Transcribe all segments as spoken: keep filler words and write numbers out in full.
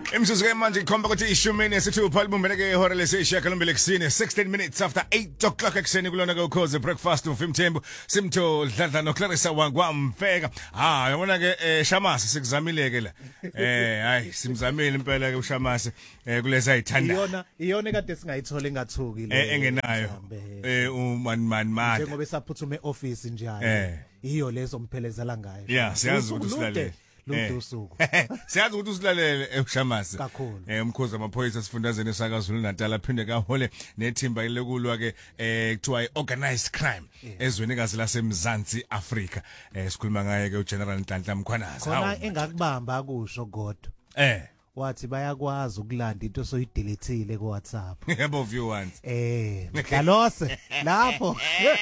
Imzuzu ke manje ikhomba ukuthi ishumi nesithupha libumbene ke ihora lesishiyagalombili kusini sixteen minutes after eight o'clock ekseni kulona ke ukhoze breakfast uFimthembu Simtho Dladla no Clarissa Wangwamfeka. Ha yabona ke Shamasi sikuzamile ke la. Eh hayi simzamile impela ke uShamasi eh kulezi ayithanda. Iyona iyona kade singayithola engathuki le. Eh engenayo. Eh uman man man. Njengoba esaphuthume office njalo. Iyo lezo mphelezela ngayo. Yeah siyazi ukuthi silalele. Ludusuku. Siyazi ukuthi usilalele eShamasi. Kakhulu. Eh umkhozi amaphoyisa sifundazweni sakaZulu Natal aphinde kahole nethimba lekulwa ke eh kuthiwa organized crime ezweni kazi laseMzansi Africa. Eh sikhuluma ngaye ke uGeneral Nhlanhla Mkhwanazi. Khona engakubamba akusho godwa. Eh wathi bayakwazi ukulanda into soyidelethile ku WhatsApp. Yebo view once. Eh dalose lapho.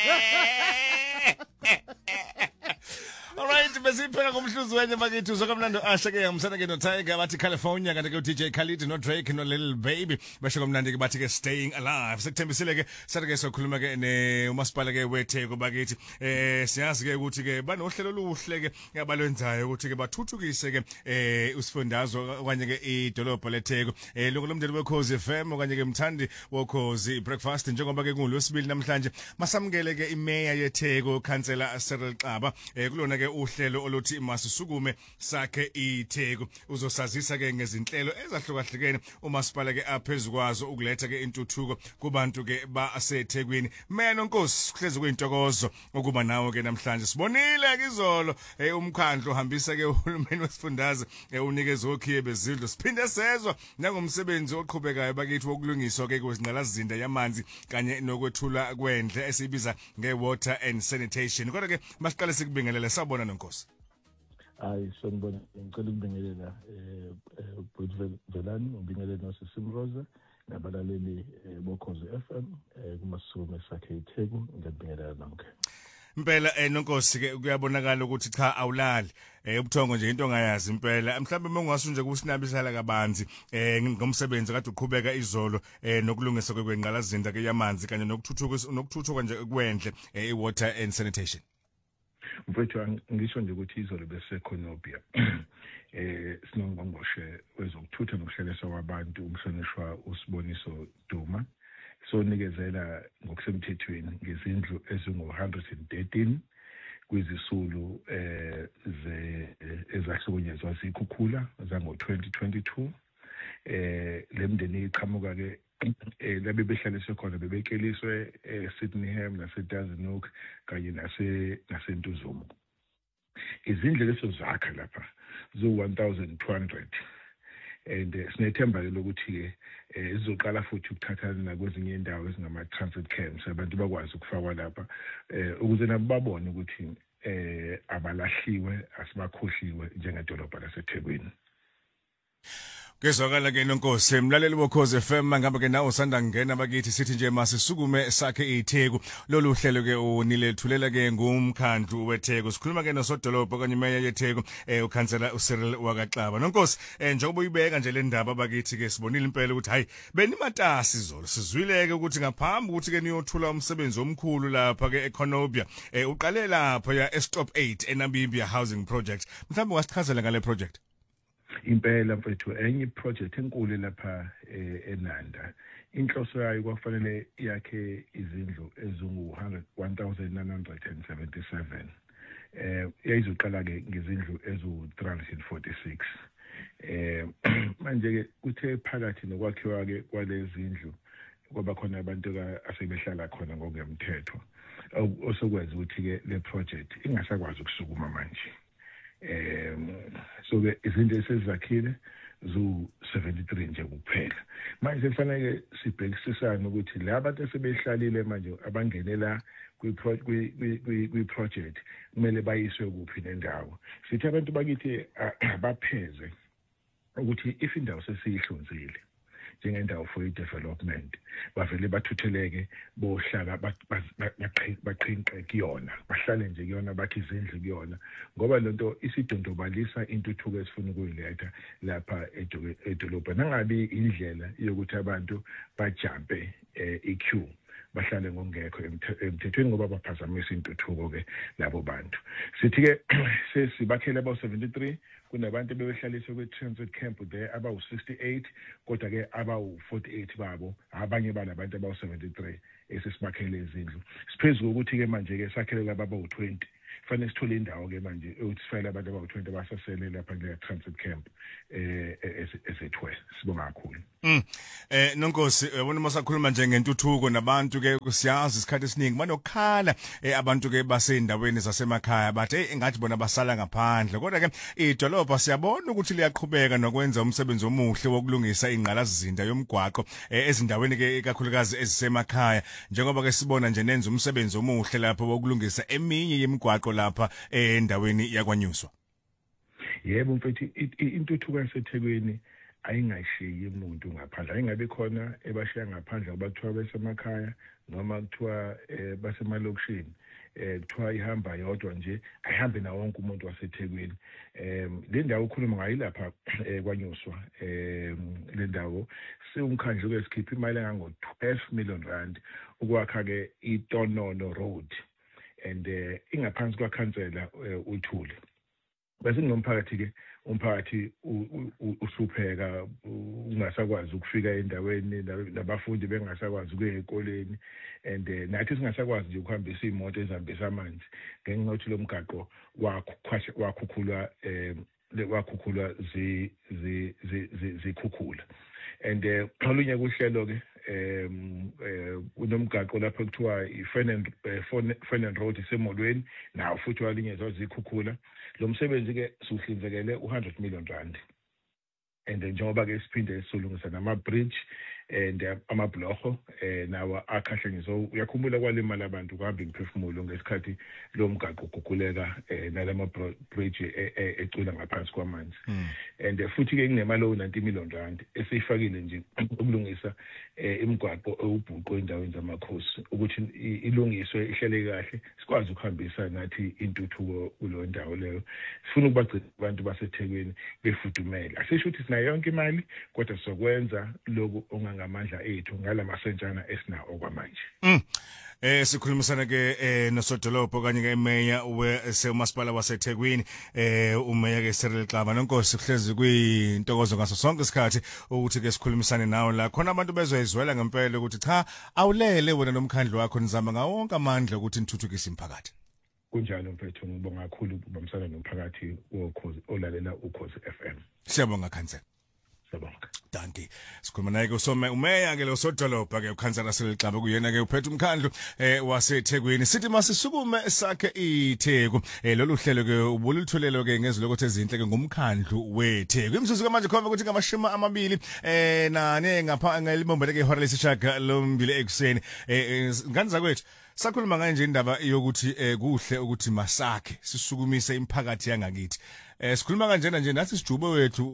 Alright besipheka kumhluzi wenye bakithi uzokamlando asha ke ngamsana ke no Tiger bathi California kanti ke D J Khalid no Drake no Lil Baby basho kamnandi ke bathi ke staying alive sekuthembisile ke sathi ke sokhuluma ke ne umasipala ke weTheko bakithi eh siyazi ke ukuthi ke banohlelo oluhle ke yabalwenzayo ukuthi ke bathuthukise ke eh usifundazwe okanye ke idolobha leTheko eh lokho lomndeni weKhozi F M okanye ke mthandi woKhozi breakfast njengoba ke kulwesibili namhlanje masamukele ke imeya yeTheko Councillor Cyril Xaba eh kulona ke uhlelo oluthi masisukume sakhe iTheko uzosazisa ke ngezinhlelo ezahlukahlukene umasipala ke aphezukwazo ukuletha ke intuthuko kubantu ke baseThekwini mena Nkosi kuhlezi kuyintokozo ukuba nawe ke namhlanje sibonile ke izolo umkhandlo uhambisa ke uhulumeni wesifundazwe unikeza okhiye bezidlo siphinde sezwa nangomsebenzi oqhubekayo bakithi wokulungiswa ke kwezingqalazinda yamanzi kanye nokwethula kwendle esibiza ngewater and sanitation kodwa ke masiqale sikubingelele sabona nonkosi. Hayi sonibona ngicela ukubingelela eh uButvelani ubingelela noSisimroza nabalaleli boKhozi F M kumasuku sakhe iTheko ngiyabingelela nonke. Impela eh nonkosi ke kuyabonakala ukuthi cha awulali eh ubuthongo nje into ongayazi impela mhlawumbe mengasu nje kusinabisala kabanzi eh ngomsebenzi kade uqhubeka izolo eh nokulungisa kwengqalazinda ke yamanzi kanye nokuthuthuka nokuthuthuka nje kwendle eh water and sanitation. Mfowethu ngisho nje ukuthi izolo bese Konopia eh sinongqongqoshe wezokuthutha nokuhleleswa kwabantu umhlonishwa uSiboniso Duma sonikezela ngokusemthethweni ngezindlu ezingu one hundred thirteen kwizisulu eh ze ezahlukunyezwa zikhukhula zango twenty twenty-two eh lemndeni iqhamuka ke eh labe behlaliswe khona bebekeliswe eSydneyham naseDazenhoek kanye nase naseNtuzumo izindlu leso zakha lapha zo one thousand two hundred and sinethemba lokuthi ke izoqala futhi ukuthathana nakwezinye indawo ezingama transit camps abantu bakwazi ukufakwa lapha ukuze nabo babone ukuthi eh abalahliwe asibakhohliwe njengedolobha laseThekwini. Kezwakala ke nonkosi mlaleli boKhozi F M ngabe ke nawe usanda ngena bakithi sithi nje masisukume sakhe iTheko lolu hlelo ke unilethulela ke ngumkhandlu weTheko sikhuluma ke nosodolobha kanye meya yeTheko eh ukhansela uCyril wakaXaba nonkosi eh njengoba uyibeka nje le ndaba bakithi ke sibonile impela ukuthi hayi benimatasi izolo sizwile ke ukuthi ngaphambi ukuthi ke niyothula umsebenzi omkhulu lapha ke eConobia eh uqale lapha ya Stop eight eNamibia Housing Project mhlawumbe wasichazela ngale project. Impela mfethu enye project enkulu lapha eNanda inhloso yayo kwafanele yakhe izindlu ezingu one thousand nine hundred seventy-seven eh yayizoqala ke ngezindlu ezu three hundred forty-six eh manje ke kuthe phakathi nokwakhiwa ke kwalezi indlu kwaba khona abantu asebehlala khona ngokungemthetho osokwenza ukuthi ke le project ingasakwazi ukusukuma manje. Um so ke izinto esizakhile zu seventy-three nje kuphela manje kufanele sibhekisisane ukuthi labantu esebehlalile manje abangenela kwi kwi project kumele bayiswe kuphi nendawo sithi abantu bakithi bapheze ukuthi if indawo sesiyihlonzile njengendawo for development bavele bathutheleke bohlala baqhinqe kuyona bahlale nje kuyona bakhe izindlu kuyona ngoba lento isidondobalisa intuthuko esifuna ukuyiletha lapha edolobha nangabe indlela yokuthi abantu bajampe eQ bahlale ngongekho emthethweni ngoba baphazamisa intuthuko ke labo bantu. Sithi ke sesibakhele about seventy-three kunabantu bebehlaliswe kwi-transit camp there abawu sixty-eight kodwa ke abawu forty-eight babo abanye balabantu abawu seventy-three esisibakhele izindlu. Siphezulu ukuthi ke manje ke sakhele abawu twenty. Fanele sithole indawo ke manje ukuthi sifayele abantu abawu twenty abasasele lapha kule transit camp eh esethwe. Sibonga kakhulu. Mm. Eh nonkosi wena masakhuluma nje ngentuthuko nabantu ke siyazi isikhathi esiningi banokhala abantu ke basendaweni zasemakhaya bathi hey engathi bona basala ngaphandle kodwa ke idolobha siyabona ukuthi liyaqhubeka nokwenza umsebenzi omuhle wokulungisa ingqalazizinda yomgwaqo ezindaweni ke ikakhulukazi ezisemakhaya njengoba ke sibona nje nenza umsebenzi omuhle lapho wokulungisa eminye yemigwaqo lapha endaweni yakwanyuswa. Yebo mfethu intuthuko yaseThekwini ayingayishiyi umuntu ngaphandle ayingabe khona ebashiya ngaphandle abathiwa besemakhaya noma kuthiwa basemalokishini eh kuthiwa ihamba yodwa nje ayihambe na wonke umuntu waseThekwini. Em le ndawo ukhuluma ngayo lapha kwanyuswa em le ndawo siwumkhandlu ke sikhipha imali engango twelve million rand ukwakha ke iTonono Road and ingaphansi kwaKhansela uThuli. Bese ngomphakathi ke umphakathi usupheka ungasakwazi ukufika endaweni nabafundi bengasakwazi ukuya ekoleni and nathi singasakwazi nje ukuhambisa imoto ezihambisa amanzi ngenxa yokuthi lo mgaqo wakhukhulwa wakhukhulwa zi zikhukhula and olunye kuhlelo ke em kunomgaqo lapha kuthiwa iFernan Fernan Road isemolweni nawo futhi walinyezwa zikhukhula. Lo msebenzi ke suhlinzekele one hundred million rand and njengoba ke siphinde solungisa nama bridge and amabhloko nawo akhahlanyezwa. Uyakhumbula kwalimala abantu kuhamba imphefumulo ngesikhathi lo mgaqo uguguleka nalama bridge ecula ngaphansi kwamanzi and futhi ke kunemali o ninety million rand esiyifakile nje ukulungisa imigwaqo ewubhuqo endaweni zamakhosi ukuthi ilungiswe ihlele kahle sikwazi ukuhambisa nathi intuthuko kulo ndawo leyo. Sifuna ukubagcina abantu baseThekwini befudumele. Asisho ukuthi sina yonke imali kodwa sokwenza lokho ngamandla ethu ngalamasentshana esinawo kwamanje. Mm. Eh sikhulumisana ke eh nosodolopho kanye ke emeya wesemasipala waseThekwini eh umeya ke Cyril Xaba. Nonkosi sihlezi kwintokozo ngaso sonke isikhathi ukuthi ke sikhulumisane nawe la khona abantu bezoyizwela ngempela ukuthi cha awulele wena nomkhandlu wakho nizama ngawo wonke amandla ukuthi nithuthukise imphakathi. Kunjalo mfethu ngibonga kakhulu ukubambisana nomphakathi wokhozi olalela ukhozi F M. Siyabonga Khansela. Siyabonga. Danti sikhuluma naye ke usome umeya ke lo sodolopha ke uKhansela Cyril Xaba kuyena ke uphethe umkhandlu eh waseThekwini. Sithi masisukume sakhe iTheku eh lolu hlelo ke ubulithulelo ke ngezilokho ezinhle ke ngumkhandlu weTheku. Imzuzu manje khona ukuthi ngamashima amabili eh nane ngapha ngelibombe ke ihora lesishaga lombili ekuseni eh nganza kwethu sakhuluma kanje indaba yokuthi eh kuhle ukuthi masakhe sisukumise imphakathi yangakithi. Eh sikhuluma kanjena nje nathi sijube wethu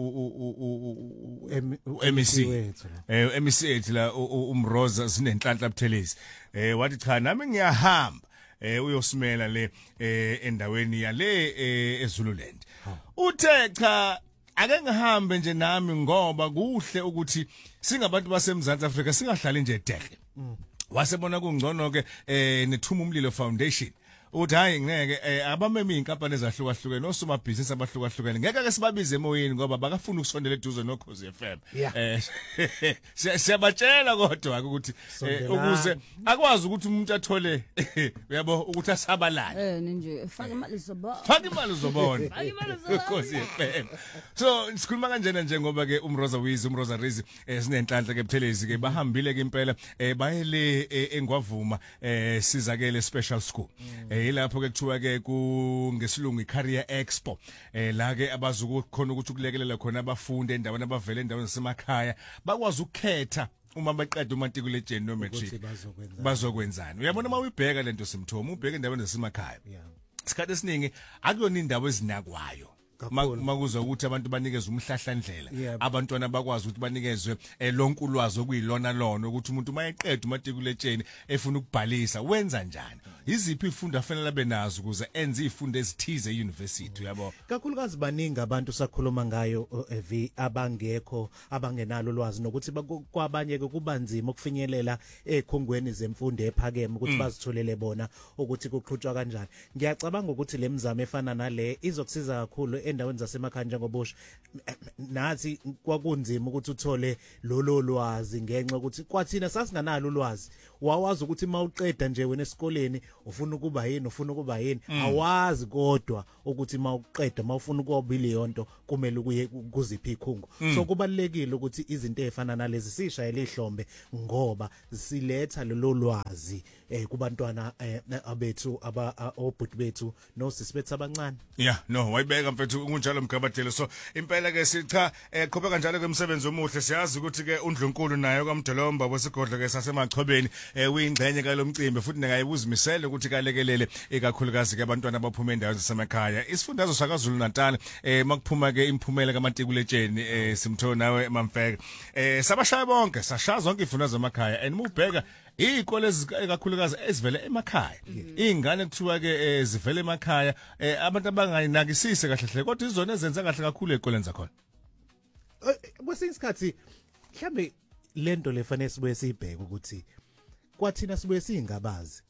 u M C eh M C ethi la uMroza sinenhlanhla Buthelezi eh wathi cha nami ngiyahamba eh uyosimela le eh endaweni yale eZululand. Uthe cha ake ngihambe nje nami ngoba kuhle ukuthi singabantu baseMzantsi Afrika singahlali nje dehle. Wasebona kungcono ke eh nethuma umlilo foundation uthi hayi ngeke abameme inkampani ezahlukahlukene osomabhizinisi abahlukahlukene ngeke ke sibabize emoyeni ngoba bakafuna ukusondela eduze noKhosi F M. eh siyabatshela kodwa ukuthi ukuze akwazi ukuthi umuntu athole uyabo ukuthi asabalale eh nje faka imali zobona faka imali zobona faka imali zobona Khosi F M. So sikhuluma kanjena njengoba ke uMroza Wizi uMroza Rizi sinenhlanhla ke Buthelezi ke bahambile ke impela bayele engwavuma sizakele special school. Ilapho ke kuthiwa ke ku ngesilungu iCareer Expo eh la ke abazukukhona ukuthi ukulekelela khona abafundi endaweni abavela endaweni zasemakhaya bakwazi ukukhetha uma baqeda umatikuletsheni no matric bazokwenzani. Uyabona uma uyibheka lento simthomo ubheka endaweni zasemakhaya isikhathi esiningi akuyona indawo ezinakwayo Kakhulu. makuzwa ukuthi abantu banikezwe umhlahlandlela Yebo. abantwana bakwazi ukuthi banikezwe eh, lonke ulwazi okuyilona lona ukuthi umuntu mayeqeda umatikuletsheni efuna ukubhalisa wenza njani iziphi izifundo afanele abe nazo ukuze enze izifundo ezithize e-university uyabo kakhulukazi baningi abantu sakhuluma ngayo ev abangekho abangenalo ulwazi nokuthi baku- kwabanye ke kubanzima ukufinyelela ekhongweni zemfundo ephakeme ukuthi bazitholele bona ukuthi kuqhutshwa kanjani ngiyacabanga ukuthi le mizamo efana nale izokusiza kakhulu endaweni zasemakhaya njengobusho nathi kwakunzima ukuthi uthole lolo lwazi ngenxa ukuthi kwathina sasinganalo ulwazi wawazi ukuthi mawuqeda nje wena esikoleni ufuna ukuba yini ufuna ukuba yini awazi kodwa ukuthi mawuqeda mawufuna ukubili yonto kumele ukuye kuziphi ikhungo so kubalekile ukuthi izinto ezifana nalezi sishayele ihlombe ngoba siletha lelo lwazi eh kubantwana eh, abethu aba obhuti bethu nosisi bethu abancane yeah no wayibeka mfethu kunjalo mgabadelo so impela ke sicha eh, qhubeka kanjalo ke umsebenzi omuhle siyazi ukuthi ke uNdlunkulu nayo kaMdolomba wesigodlo ke sasemachobeni eh, uyingcenye kalomcimbi futhi nengayibuzimisele ukuthi kalekelele ikakhulukazi ke abantwana abaphuma endaweni zasemakhaya isifundazwe sakaZulu Natal eh makuphuma ke imphumela kaMatikuletsheni eh simtho nawe Mamfeka eh sabashaya bonke sashaya zonke ifundazwe emakhaya and mubheka izikole ezikakhulukazi ezivele emakhaya ingane kuthiwa ke zivele emakhaya abantu abangayinakisise kahle hle kodwa izona ezenza kahle kakhulu ezikoleni zakhona kwesinye isikhathi mhlambe lento lefanele sibuye sibheke ukuthi kwathina sibuye singabazi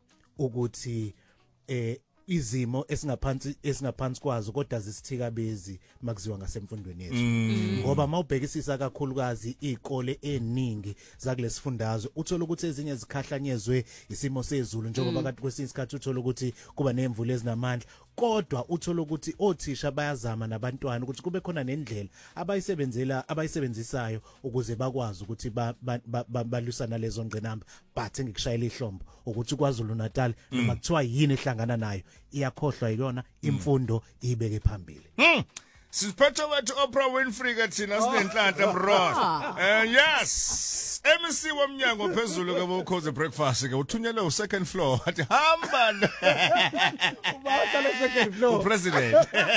ukuthi eh izimo esingaphansi esingaphansi kwazo kodwa zisithika bezi makuziwa ngasemfundweni yethu ngoba mawubhekisisa kakhulukazi izikole eningi zakulesifundazwe uthola ukuthi ezinye zikhahlanyezwe isimo sezulu njengoba kade kwesinye isikhathi uthola ukuthi kuba nemvula ezinamandla kodwa uthola ukuthi othisha bayazama nabantwana ukuthi kube khona nendlela abayisebenzela abayisebenzisayo ukuze bakwazi ukuthi balusana lezo ngqinamba but ngikushayela ihlombo ukuthi kwaZulu Natal noma kuthiwa yini ehlangana nayo iyakhohlwa yona imfundo ibeke phambili Siphethe wethu Oprah Winfrey ke thina sinenhlanhla bro eh yes M C womnyango phezulu ke bokhoze breakfast ke uthunyelwe u second floor athi hamba ubaqala second floor president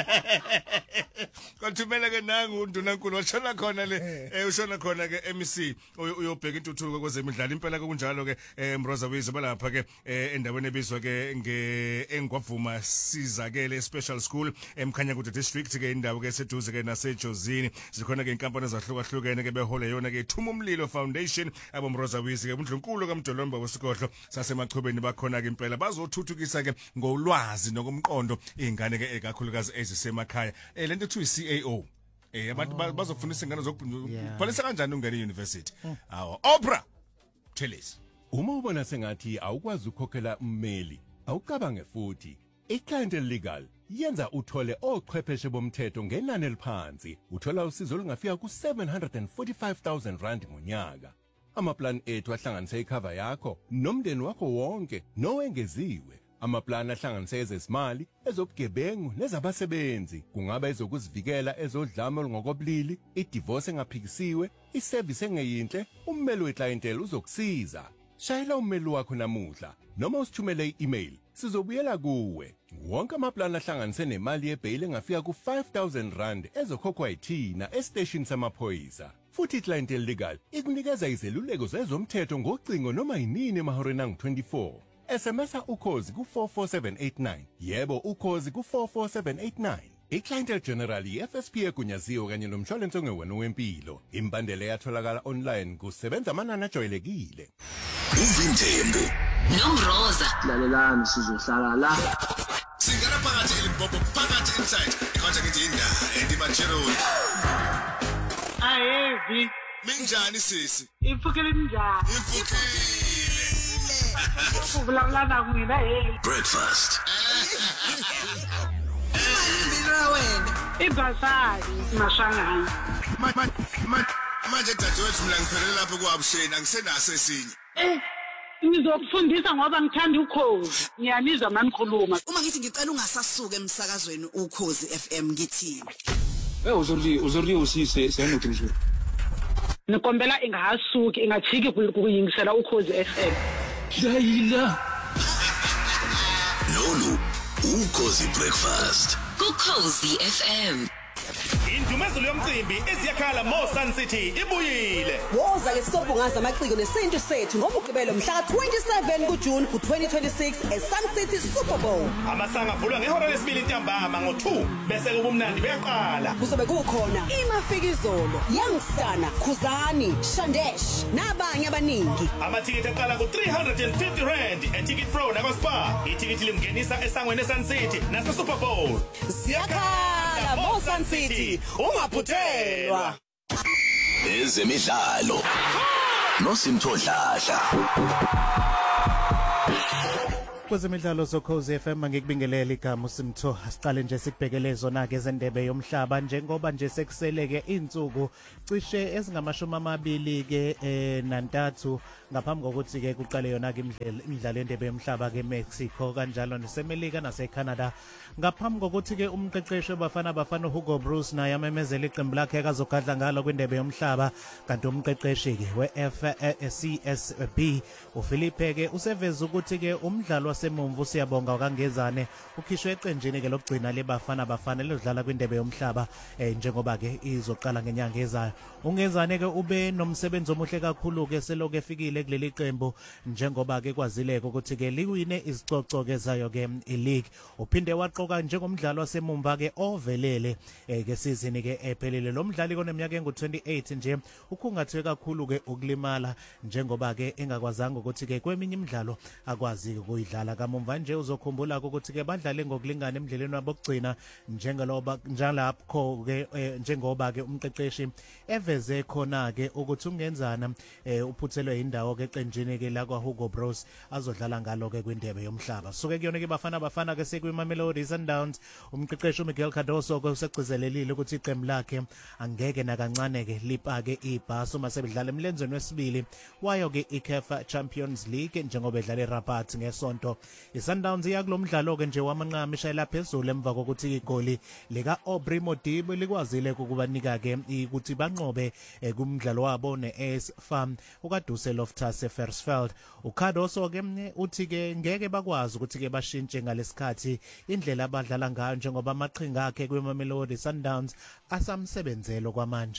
kwathumela ke nangu uNdunankulu washona khona le eh ushona khona ke M C uyobheka intuthuko kwezemidlalo impela ke kunjalo ke Mroza Wize balapha ke endaweni ebizwa ke nge engwavuma sizakele special school emkhanya kude district ke indawo ke seduze ke naseJozini zikhona ke inkampani ezahlukahlukene ke behole yona ke Thuma Umlilo Foundation abomroza Wize ke uNdlunkulu kaMdolomba wesigodlo sasemachobeni bakhona ke impela bazothuthukisa ke ngolwazi nokumqondo izingane ke ekakhulukazi ezisemakhaya eh lento kuthiwa i-C A O eh abantu bazofundisa ingane zokubhalisa kanjani ungene e-university awu Oprah thelisi uma ubona sengathi awukwazi ukukhokhela ummeli awucabange futhi iClient Legal yenza uthole ochwepheshe bomthetho ngenani eliphansi uthola usizo olungafika ku seven hundred forty-five thousand rand ngonyaka amaplan ethu ahlanganisa icover yakho nomndeni wakho wonke nowengeziwe amaplan ahlanganisa ezezimali ezobugebengu nezabasebenzi kungaba ezokuzivikela ezodlame olungokobulili idivorce engaphikisiwe iservice engeyinhle ummeli weclientele uzokusiza shayela ummeli wakho namuhla noma usithumele i-email sizobuyela kuwe wonke amaplan ahlanganise nemali yebail engafika ku five thousand rand ezokhokhwa yithina estation samaphoyisa futhi iClient Legal ikunikeza izeluleko zezomthetho ngocingo noma yinini emahoreni angu twenty-four S M S ukhozi ku four four seven eight nine yebo ukhozi ku four four seven eight nine iClient General F S P egunyaziwe kanye nomshwalense ongewena wempilo imbandela yatholakala online kusebenza amanani ajwayelekile uVintembu noMroza lalelani sizohlala la singana phakathi eLimpopo phakathi inside konje ngithi indawo endibajeroni ayevi minjani sisi ifukile njani ifukile uvulavulana mina hey breakfast ibhasari mashangana manje dadewethu mina ngiphelele lapho kwabusheni angisenaso esinye eh ngizokufundisa ngoba ngithanda ukhozi ngiyanizwa manikhuluma uma ngithi ngicela ungasasuka emsakazweni ukhozi F M ngithini eh uzorli uzorli usise senothi nje nikombela ingahasuki ingajiki kuyingisela ukhozi F M Dayila lolu ukhozi breakfast Ukhozi F M. Indumezulu yomcimbi eziyakhala Mo Sun City ibuyile. Woza ke sobungaza amaciko nesintu sethu ngomgqibelo mhla ka twenty-seven kuJune ku twenty twenty-six eSun City Super Bowl. Amasanga avulwa ngehora lesibili ntambama ngo two bese kubumnandi beyaqala. Kuzobe kukhona imafikizolo, Youngsana, Khuzani, Shandesh nabanye abaningi. Amathikiti aqala ku three hundred fifty rand eTicket Pro nako Spa. Itikiti limngenisa esangweni eSun City nase Super Bowl. Siyakhala Mo Sun City, ungaphuthelwa. Ezemidlalo noSimtho Dladla. Kwezemidlalo zokhozi F M ngikubingelele igama uSimtho. Asiqale nje sikubhekele zona ke zendebe yomhlaba njengoba nje sekuseleke insuku cishe ezingamashumi amabili ke nantathu ngaphambi kokuthi ke kuqale yona ke imidlalo yendebe yomhlaba ke Mexico kanjalo naseMelika naseCanada. Ngaphambi kokuthi ke umqeqeshi wabafana bafana Hugo Bruce naye amemezela iqembu lakhe kazogadla ngalo kwindebe yomhlaba kanti umqeqeshi ke we-F C S B uFilipe ke useveza ukuthi ke umdlalo wasemumvu siyabonga kangezane ukhishwe eqenjini ke lokugcina lebafana bafana lodlala kwindebe yomhlaba eh, njengoba ke izoqala ngenyanga ezayo. Ungezane ke ube nomsebenzi omuhle kakhulu ke seloke efikile kuleli qembu njengoba ke kwazileke ukuthi ke liwine izicoco ke zayo ke ileague. Uphinde waqoka njengomdlalo wasemumva ke ovelele eh, ke season ke ephelele. Lo mdlali koneminyaka engu twenty-eight nje ukhungathwe kakhulu ke ukulimala njengoba ke engakwazanga ukuthi ke kweminye imidlalo akwazi ukuyidlala. Kamumva nje uzokhumbula ukuthi ke badlale ngokulingana emidlalweni wabo okugcina njengeloba njalapho ke njengoba ke umqeqeshi eveze khona ke ukuthi ungenzana uphuthelwe indawo ke eqenjini ke la kwa Hugo Bruce azodlala ngalo ke kwindebe yomhlaba. Suke kuyona ke bafana bafana ke sekwiMamelodi Sundowns umqeqeshi uMiguel Cardoso ke usegcizelelile ukuthi iqembu lakhe angeke nakancane ke lipake ibhaso uma sebedlala emlenzweni wesibili wayo ke iCAF Champions League njengoba edlala eRabat ngesonto. iSundowns yakulomdlalo ke nje wamanqama ishayela phezulu emva kokuthi igoli lika Aubrey Modibo likwazile ukubanika ke ukuthi banqobe kumdlalo wabo neAS Farm ukaduse Loftus Versfeld. uCardoso ke uthi ke ngeke bakwazi ukuthi ke bashintshe ngalesikhathi indlela abadlala ngayo njengoba amaqhinga akhe kweMamelodi Sundowns asamsebenzelo kwamanje.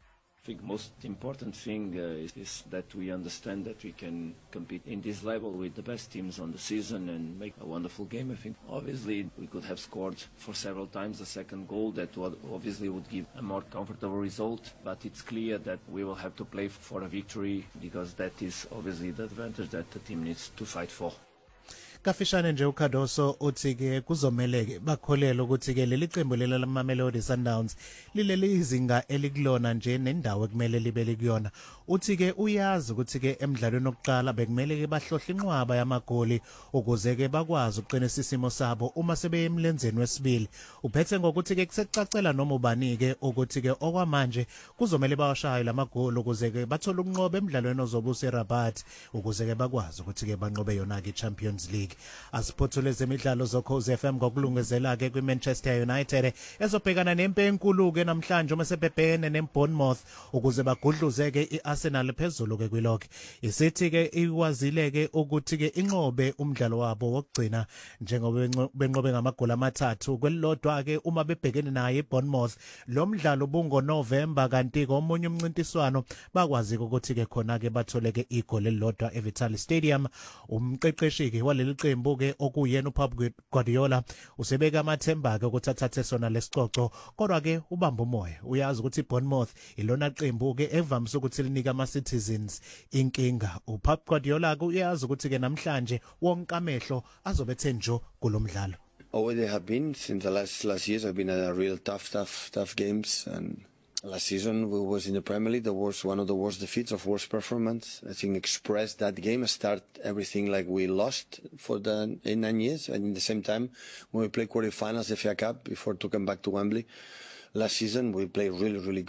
I think most important thing uh, is, is that we understand that we can compete in this level with the best teams on the season and make a wonderful game. I think obviously we could have scored for several times the second goal. That would obviously would give a more comfortable result, but it's clear that we will have to play for a victory because that is obviously the advantage that the team needs to fight for. Kafishane nje uCardoso uthi ke kuzomeleke bakholele ukuthi ke leli qembu lela laMamelodi Sundowns lileli izinga elikulona nje nendawo ekumele libe likuyona. Uthi ke uyazi ukuthi ke emidlalweni oqala bekumele ke bahlohla inqwaba yamagoli ukuze ke bakwazi uqinisa isimo sabo uma sebeyemlenzeni wesibili. Uphethe ngokuthi ke kusecacela noma ubani ke ukuthi ke okwamanje kuzomela bawashaye lamagoli ukuze ke bathole ukunqoba emidlalweni ozobusa eRabat ukuze ke bakwazi ukuthi ke banqobe yona ke Champions League. Asiphothule zemidlalo zokhozi F M ngokulungezela ke kwiManchester United ezobhekana nempe enkulu ke namhlanje uma sebebhekene neBournemouth ukuze bagudluze ke iArsenal phezulu ke kwilokho. Isithi ke ikwazile ke ukuthi ke inqobe umdlalo wabo wokugcina njengoba benqobe ngamagoli amathathu kwelilodwa ke uma bebhekene naye iBournemouth. Lo mdlalo bungo November kanti komunye umncintiswano bakwazi ukuthi ke khona ke bathole ke igoli elilodwa eVitali Stadium. Umqeqeshi ke waleli qembu ke okuyena uPep Guardiola usebeka amathemba ke ukuthi athathe sona lesicoco kodwa ke ubamba umoya. Uyazi ukuthi iBournemouth ilona qembu ke evamise ukuthi linika ama-citizens inkinga. uPep Guardiola ke uyazi ukuthi ke namhlanje wonke amehlo azobethe njo kulomdlalo. Oh, they have been since the last last years have been a real tough tough tough games. And last season we was in the Premier League, the worst, one of the worst defeats of worst performance. I think Express that game start everything like we lost for the in nine years, and in the same time when we played quarterfinals, the F A Cup before to come back to Wembley last season, we played really really good.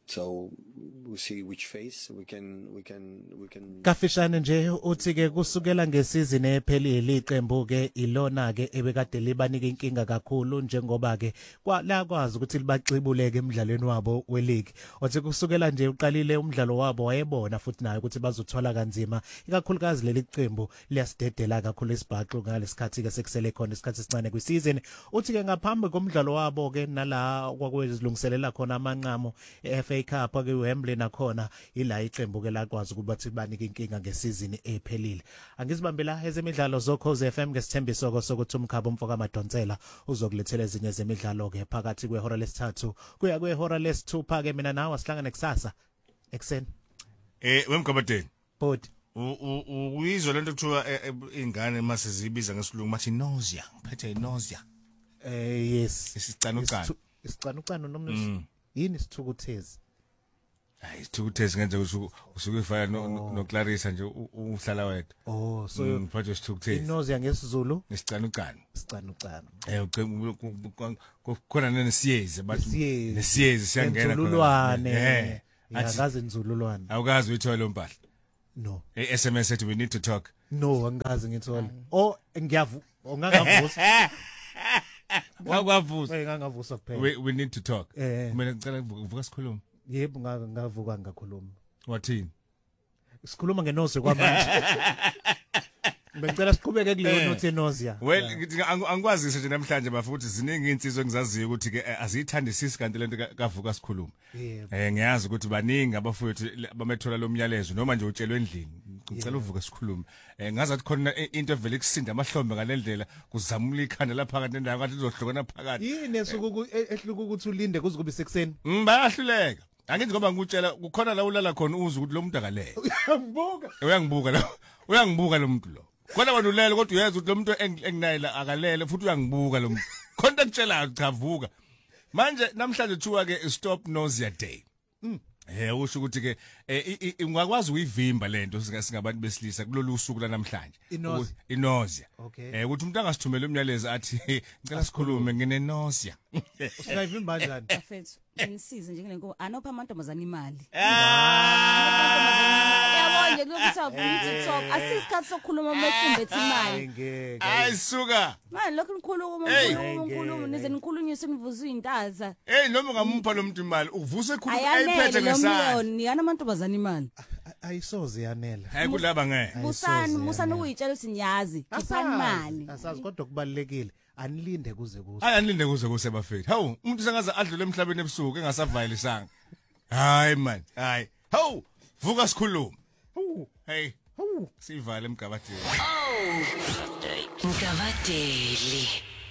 So we'll see which phase we can we can we can Kafishane nje uthi ke kusukela ngesizini ephelile iqembu ke ilona ke ebekade libanike inkinga kakhulu njengoba ke kwalakwazi ukuthi libaxibuleke emidlalweni wabo weleague. Othi kusukela nje uqalile umdlalo wabo wayebona futhi nayo ukuthi bazothola kanzima ikakhulukazi leli qembu liyasidedela kakhulu isibhaqo ngalesikhathi ke sekusele khona isikhathi esincane kwisizini. Uthi ke ngaphambi komdlalo wabo ke nala kwakwezilungiselela khona amanqamo e-F A Cup ke Wembley nakhona ila iqembu ke lakwazi ukuthi bathi banike inkinga ngesizini ephelile. Angizibambela ezemidlalo zoKhozi F M ngesithembiso sokuthi umkhaba umfoka Madonsela uzokulethela ezinye zemidlalo ke phakathi kwehora lesithathu kuya kwehora lesithupha ke mina nawe sihlangane kusasa ekseni. Eh wemgabadeni. Bodi. Uyizwa lento kuthiwa ingane mase zibiza ngesilungu mathi nausea, phethe nausea. Eh yes. Isicanucano. Isicanucano nomnisi. Yini isithukuthezi? Hayi isithukuthezi ngenze ukuthi usuke ifana no Clarissa nje uhlala wedwa. Oh so phethe isithukuthezi. Nausea ngesizulu? Isicanucano. Isicanucano. Eh khona nesiyezi bathi nesiyezi siyangena khona. Nzululwane. Eh. Akazi nzululwane. Awukazi uyithola lo mpahla. No. E-S M S ethi we need to talk. No, angazi ngithola. Oh, ngiyavu, ongangavusa. Ngakwavusa. Eh, ngangavusa kuphela. We we need to talk. Kumele ngicela uvuka sikhuluma. Yebo, ngavuka ngakhuluma. Wathini? Sikhuluma ngenose kwamanje. Bengicela siqhubeke kuleyo nothi nausea. Well, ngithi angikwazise nje namhlanje bafuthi ziningi insizwe engizaziyo ukuthi ke aziyithandisisi kanti lento kavuka sikhuluma. Eh ngiyazi ukuthi baningi abafowethu bamethola lo myalezo noma nje utshelwe endlini. Ngicela uvuka sikhuluma. Eh ngazathi khona into evele ikusinda amahlombe ngalendlela kuzamula ikhanda lapha kanti endawo kanti izohlokana phakathi. Yini esuku ehluka ukuthi ulinde kuze kube sekuseni? Bayahluleka. Angithi ngoba ngikutshela kukhona la ulala khona uze ukuthi lo muntu akaleyo. Uyangibuka. Uyangibuka la. Uyangibuka lo muntu lo. Khona wena ulele kodwa uyeza ukuthi lo muntu enginaye la akalele futhi uyangibuka lo muntu. Khona ngitshela cha vuka. Manje namhlanje kuthiwa ke stop nausea day. Mm. Eh usho ukuthi ke ungakwazi uyivimba lento singabantu besilisa kulolu usuku la namhlanje. Nausea. Eh ukuthi umuntu angasithumela umyalezo athi ngicela sikhulume ngine nausea. Usayivimba kanjani? Afethu inisize nje ngenko anopha amantombazana imali. Yabona nje lokuthiwa ku-TikTok asisikhathi sokukhuluma mefumbe ethi imali. Ayisuka. Manje lokho nikhuluma nikhuluma nikhuluma nize nikhulunyise nivuza intaza. Hey noma ungampha lo muntu imali uvusa ekhuluma ayiphethe ngesandla. Niyana amantombazana imali. Ayisoze yanela. Hayi kulaba ngeke. Busani musana ukuyitshela ukuthi niyazi khiphani imali. Asazi kodwa kubalekile. Anilinde kuze kuse. Hayi anilinde kuze kuse bafethu. Hawu umuntu sengaze adlule emhlabeni ebusuku engasavayilisanga. Hayi man. Hayi. Hawu vuka sikhuluma. Hey. Hawu sivale emgabadeli. Oh. Mgabadeli.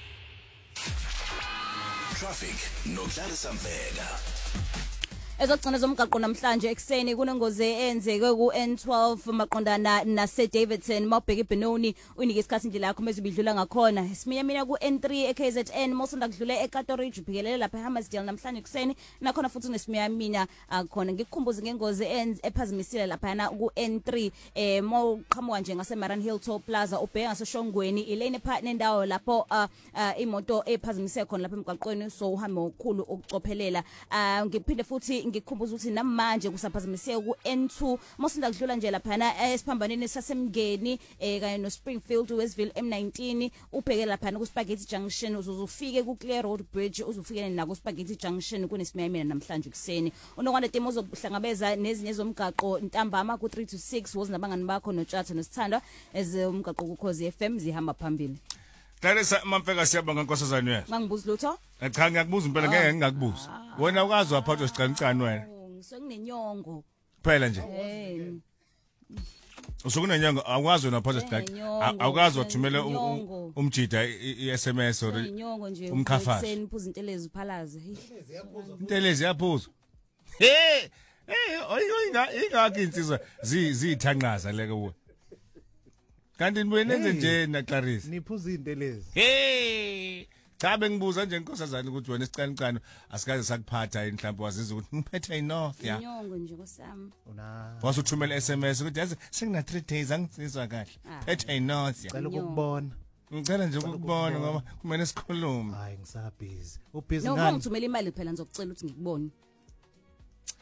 Traffic no Clarissa Mvega. Ezogcina zomgaqo namhlanje ekseni kunengozi eyenzeke ku N twelve maqondana nase Davidson mawubheka eBenoni unike isikhathi nje lakho mezibidlula ngakhona isimiya mina ku N three e K Z N mosonda kudlule eKatoridge ubhikelele lapha eHammersdale namhlanje kuseni nakhona futhi unesimiya mina akhona ngikukhumbuza ngengozi ephazimisile lapha na ku N three eh mawuqhamuka nje ngase Maran Hill Toll Plaza ubheka ngasoshongweni ilane partner ndawo lapho imoto ephazimise khona lapha emgaqweni so uhambe okukhulu ukucophelela ngiphinde futhi ngikhumbuza ukuthi namanje kusaphazimiseke ku N two mosinda kudlula nje lapha na esiphambaneni sasemngeni eh kanye no Springfield Westville M nineteen ubheke lapha na ku Spaghetti Junction uzuzufike ku Clear Road Bridge uzufike na ku Spaghetti Junction kunesimaya mina namhlanje kuseni unokwanda temo zokuhlangabeza nezinye zomgaqo ntambama ku three to six wozi nabangani bakho notshatha nosithandwa ezomgaqo ku Khozi F M zihamba phambili. Clarissa Mamfeka siyabonga nkosazana wethu. Ngangibuza lutho? Cha ngiyakubuza impela ngeke ngikubuza. Wena ukazi waphathwa isicanicani wena? Ngisenenyongo. Kuphela nje. Eh. Usukunenyongo akwazi wena waphathwa isicanicani. Awukazi wathumela umjida i-S M S or umkhafazi. Seniphuza intelezi uphalaze. Intelezi yaphuza. Hey! Hey, oyinga ingakho insizwa zizithanqaza leke kuwe. Kanti nibenenze nje na Clarissa. Niphuza intelezi. Hey! Cha bengibuza nje inkosazana ukuthi wena isicanicani asikaze sakuphatha mhlawumbe waziza ukuthi ngiphethe inorth ya. Inyongo nje nkosami. Una. Wasuthumela S M S ukuthi yazi sengina three days angisizwa kahle. Phethe inorth ya. Cela ukubona. Ngicela nje ukubona ngoba kumele sikhulume. Hayi ngisabhizi. Ubhizi ngani? No ngithumela imali phela ngizokucela ukuthi ngikubone.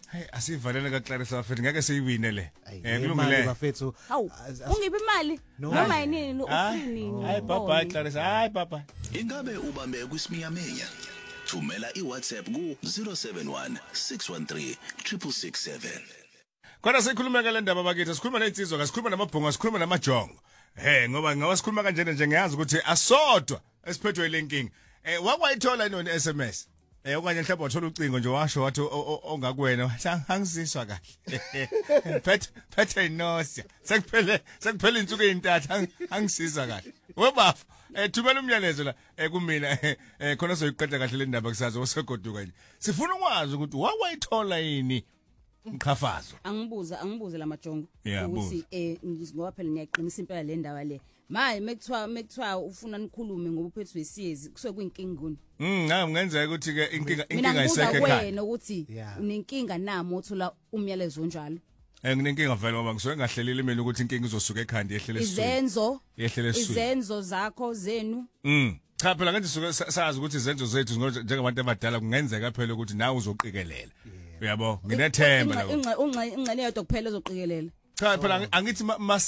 Hey asivalele ka Clarissa bafethu ngeke siyiwine le. Eh kulungile bafethu. Hawu ungiphi imali? Noma yini ufini? Hayi baba Clarissa, hayi baba. Ingabe ubambe kwisiminyaminya? Thumela iWhatsApp ku zero seven one six one three six six seven. Kodwa sikhuluma ke le ndaba bakithi, sikhuluma nensizwa, sikhuluma namabhongo, sikhuluma namajongo. Eh ngoba ngawa sikhuluma kanjena nje ngiyazi ukuthi asodwa esiphethwe ile nkingi. Eh wakwayithola inoni S M S. Eh okanye mhlawumbe wathola ucingo nje washo wathi ongakwena wathi angisiswa kahle. Phethe phethe inosia. Sekuphele sekuphele insuku ezintathu angisizwa kahle. Webafu eh thumela umyalezo la eh kumina eh khona soyiqeda kahle le ndaba kusazo osegoduka nje. Sifuna ukwazi ukuthi wakwayithola yini umqhafazo. Angibuza angibuze lamajongo Yeah, ukuthi eh ngoba phela ngiyaqinisa impela le ndawo le. Manje mekuthiwa mekuthiwa ufuna nikhulume ngoba uphethwe isiyezi kusuke kuyinkinguni. Mm ngabe ngenzeka ukuthi ke inkinga Mina inkinga ngibuza isekho ekhaya. wena ukuthi unenkinga nami othola umyalezo onjalo. Eh nginenkinga vele ngoba ngisuke ngahlelile mina ukuthi inkinga izosuka ekhanda yehlele esiswini. Izenzo Yehlele esiswini. Izenzo zakho zenu. Mm cha phela nganje suke sazi ukuthi izenzo zethu njengabantu abadala kungenzeka phela ukuthi nawe uzoqikelela. Uyabo nginethemba la. Inxa unxa ingxene yodwa kuphela ezoqikelela. Cha phela angithi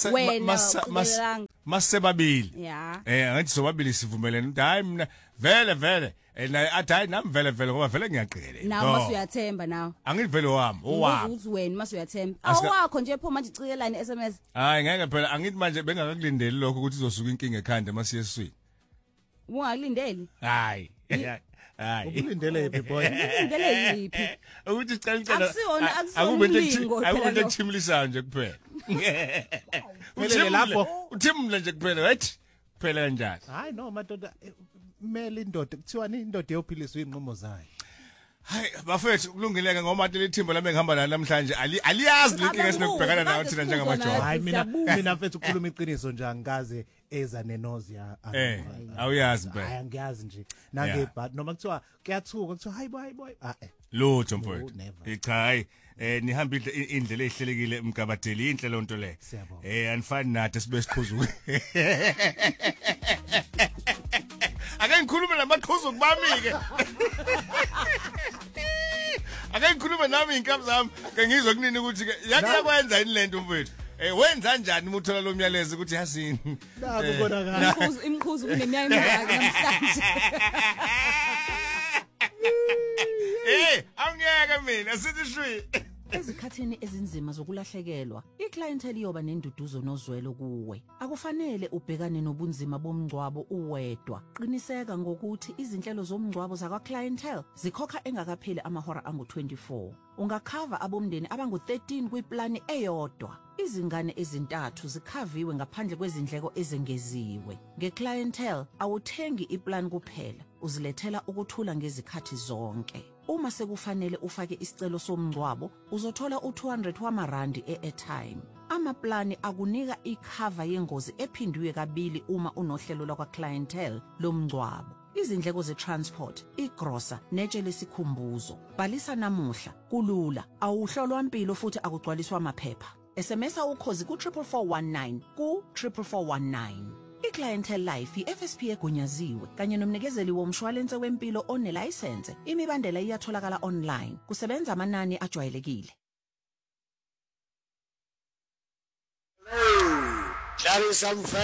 masebabili. Yeah. Eh angithi sobabili sivumelene ukuthi hayi mina vele vele na athi hayi nami vele vele ngoba vele ngiyaqikelela. Nawe masuyathemba nawe. Angithi vele wami owami. Uthi wena masuyathemba. Awakho nje pho manje icikelani S M S. Hayi ngeke phela angithi manje bengakakulindeli lokho ukuthi izosuka inkinga ekhanda masiye eswini. Ungakulindeli? Hayi. Hayi. Ukulindele yipi boy? Ukulindele yipi? Ukuthi cela icela. Akusiona akusiona ulingo. Akube nthimlisa nje kuphela. Phela lapho uthimla nje kuphela wathi kuphela kanjani? Hayi no madoda mele indoda kuthiwa ni indoda yophiliswa inqomo zayo. Hayi bafethu kulungileke ngoba manje lethimba lami ngihamba nalo namhlanje aliyazi lenkinga esinokubhekana nayo thina njengamajongo. Hayi mina mina mfethu ukukhuluma iqiniso nje angikaze eza nenozia. Eh awuyazi phela. Hayi angiyazi nje. Nange but noma kuthiwa kuyathuka kuthiwa hayi boy boy ah eh lutho mfethu. Cha hayi eh nihamba indlela ehlelekile emgabadeli inhle lonto le. Eh anifani nathi sibe siqhuzu. Ake ngikhulume namaqhuzu kubami ke. Ake ngikhulume nami inkabi zami ke ngizwe kunini ukuthi ke yakwenza yini lento mfethu. Eh wenza kanjani umuthola lo myalezo ukuthi yasini? Naku konakala. Imkhuzu imkhuzu kuneminyaka emingaki namhlanje. Eh awungeke mina sithi shwi. Ezikhathini ezinzima zokulahlekelwa, iclientele iyoba nenduduzo nozwelo kuwe. Akufanele ubhekane nobunzima bomngcwabo uwedwa. Qiniseka ngokuthi izinhlelo zomngcwabo zakwa clientele zikhokha engakapheli amahora angu twenty-four. Ungakhava abomndeni abangu thirteen kwiplani eyodwa. Izingane ezintathu zikhaviwe ngaphandle kwezindleko ezengeziwe. Ngeclientele awuthengi iplan kuphela, uzilethela ukuthula ngezikhathi zonke. Uma sekufanele ufake isicelo somngcwabo, uzothola u two hundred wamarandi e-airtime. Amaplani akunika ikhava yengozi ephindwe kabili uma unohlelo lakwa clientele lomngcwabo. Izindleko ze-transport, igrosa, netshe lesikhumbuzo. Bhalisa namuhla, kulula, awuhlolwa impilo futhi akugcwaliswa amaphepha. S M S ukhozi ku four four one nine ku four four one nine. iClientele Life i-F S P egunyaziwe kanye nomnikezeli womshwalense wempilo onelicense. Imibandela iyatholakala online. Kusebenza amanani ajwayelekile. Hello. That is some